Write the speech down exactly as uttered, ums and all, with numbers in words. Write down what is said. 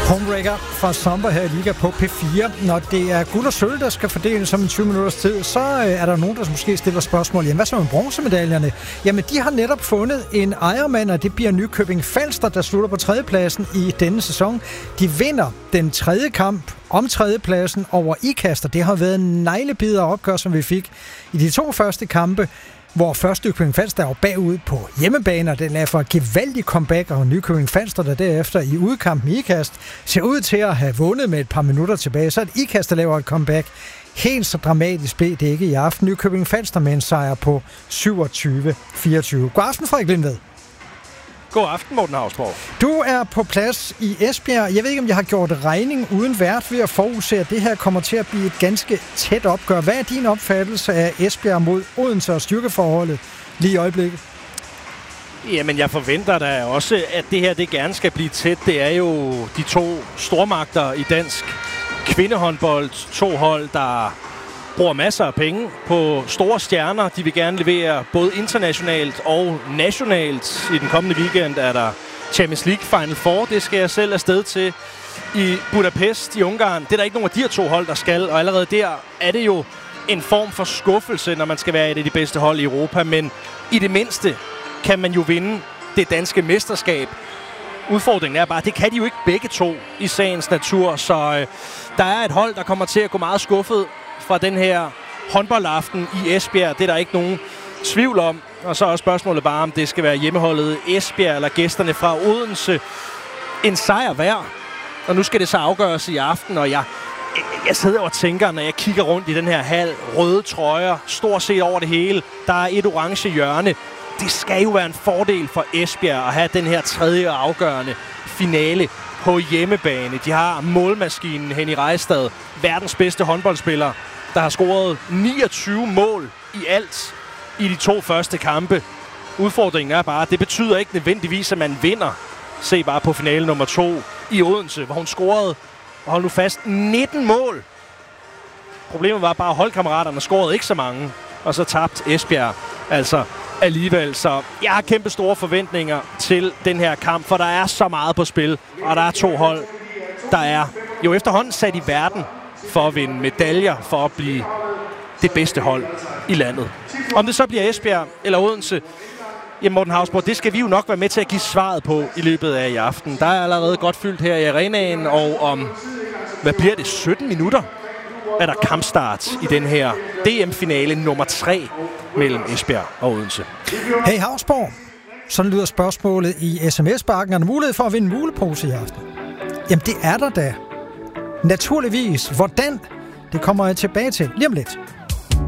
Homebreaker fra Sommer her i Liga på P fire. Når det er guld og sølv, der skal fordeles om en tyve minutters tid, så er der nogen, der måske stiller spørgsmål. Jamen, hvad så med bronzemedaljerne? Jamen, de har netop fundet en ejermand, og det bliver Nykøbing Falster, der slutter på tredjepladsen i denne sæson. De vinder den tredje kamp om tredjepladsen over Ikast, og det har været en neglebider opgør, som vi fik i de to første kampe, hvor først Nykøbing Falster var bagud på hjemmebane, og den er for et gevaldigt comeback, og Nykøbing Falster, der derefter i udkampen i Ikast, ser ud til at have vundet med et par minutter tilbage. Så er det Ikast, der laver et comeback. Helt så dramatisk blev det ikke i aften. Nykøbing Falster med en sejr på syvogtyve fireogtyve. God aften, Frederik Lindved. God aften, Morten Hausborg. Du er på plads i Esbjerg. Jeg ved ikke, om jeg har gjort regning uden vært ved at forudse, at det her kommer til at blive et ganske tæt opgør. Hvad er din opfattelse af Esbjerg mod Odense og styrkeforholdet lige i øjeblikket? Jamen, jeg forventer da også, at det her det gerne skal blive tæt. Det er jo de to stormagter i dansk kvindehåndbold. To hold, der bruger masser af penge på store stjerner. De vil gerne levere både internationalt og nationalt. I den kommende weekend er der Champions League Final Four. Det skal jeg selv afsted til i Budapest i Ungarn. Det er der ikke nogen af de her to hold, der skal. Og allerede der er det jo en form for skuffelse, når man skal være et af de bedste hold i Europa. Men i det mindste kan man jo vinde det danske mesterskab. Udfordringen er bare, at det kan de jo ikke begge to i sagens natur. Så øh, der er et hold, der kommer til at gå meget skuffet fra den her håndboldaften i Esbjerg. Det er der ikke nogen tvivl om. Og så er spørgsmålet bare, om det skal være hjemmeholdet Esbjerg eller gæsterne fra Odense. En sejr hver. Og nu skal det så afgøres i aften, og jeg, jeg sidder og tænker, når jeg kigger rundt i den her hal, røde trøjer, stort set over det hele. Der er et orange hjørne. Det skal jo være en fordel for Esbjerg at have den her tredje afgørende finale på hjemmebane. De har målmaskinen Henny Rejstad, verdens bedste håndboldspiller, der har scoret niogtyve mål i alt i de to første kampe. Udfordringen er bare, at det betyder ikke nødvendigvis, at man vinder. Se bare på finale nummer to i Odense, hvor hun scorede, og hold nu fast, nitten mål. Problemet var bare, at holdkammeraterne scorede ikke så mange, og så tabte Esbjerg altså alligevel. Så jeg har kæmpe store forventninger til den her kamp, for der er så meget på spil, og der er to hold, der er jo efterhånden sat i verden for at vinde medaljer, for at blive det bedste hold i landet. Om det så bliver Esbjerg eller Odense, jamen Morten Hausborg, det skal vi jo nok være med til at give svaret på i løbet af i aften. Der er allerede godt fyldt her i arenaen, og om, hvad bliver det, sytten minutter, er der kampstart i den her D M-finale nummer tre mellem Esbjerg og Odense. Hey Hausborg, sådan lyder spørgsmålet i sms-bakken. Er der mulighed for at vinde en mulepose i aften? Jamen det er der da. Naturligvis. Hvordan? Det kommer jeg tilbage til lige om lidt.